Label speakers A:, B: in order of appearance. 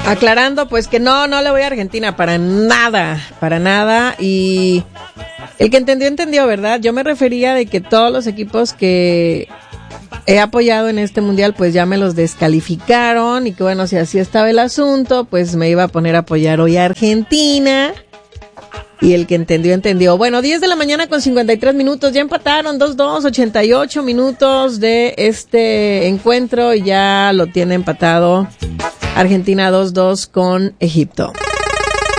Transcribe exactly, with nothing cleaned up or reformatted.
A: Aclarando, pues que no, no le voy a Argentina para nada, para nada. Y el que entendió, entendió, ¿verdad? Yo me refería de que todos los equipos que he apoyado en este mundial, pues ya me los descalificaron. Y que bueno, si así estaba el asunto, pues me iba a poner a apoyar hoy a Argentina. Y el que entendió, entendió. Bueno, diez de la mañana con cincuenta y tres minutos. Ya empataron dos dos, ochenta y ocho minutos de este encuentro. Y ya lo tiene empatado Argentina dos dos con Egipto.